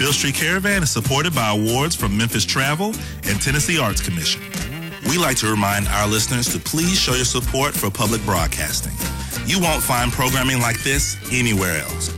Beale Street Caravan is supported by awards from Memphis Travel and Tennessee Arts Commission. We like to remind our listeners to please show your support for public broadcasting. You won't find programming like this anywhere else.